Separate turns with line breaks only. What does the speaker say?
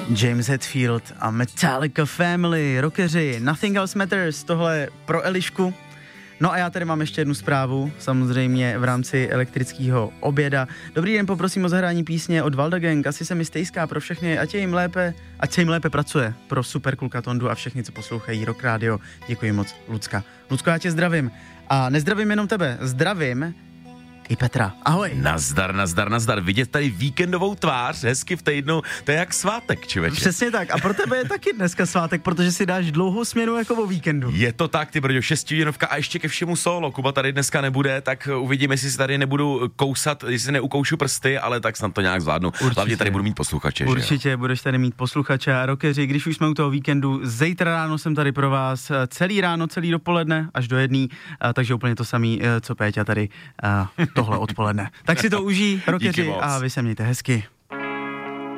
James Hetfield a Metallica Family, rockeři, Nothing Else Matters, tohle pro Elišku. No a já tady mám ještě jednu zprávu, samozřejmě v rámci elektrického oběda. Dobrý den, poprosím o zahrání písně od Valda Gang, asi se mi stejská pro všechny, ať se jim lépe pracuje, pro super kluka Tondu a všechny, co poslouchají Rock Radio. Děkuji moc, Lucka. Lucko, já tě zdravím. A nezdravím jenom tebe, zdravím i Petra. Ahoj.
Nazdar. Vidět tady víkendovou tvář, hezky v týdnu, to je jak svátek, člověče.
Přesně tak. A pro tebe je taky dneska svátek, protože si dáš dlouhou směnu jako o víkendu.
Je to tak, ty brďo, 6hodinovka a ještě ke všemu solo. Kuba tady dneska nebude, tak uvidíme, jestli si tady nebudu kousat, jestli neukoušu prsty, ale tak snad to nějak zvládnu. Určitě. Hlavně tady budu mít posluchače.
Určitě, že? Budeš tady mít posluchače a rockeři, když už jsme u toho víkendu. Zítra ráno jsem tady pro vás celý ráno, celý dopoledne až do 1, takže úplně to samý, co Péťa tady tohle odpoledne. Tak si to užij, rockeři, a vy se mějte hezky.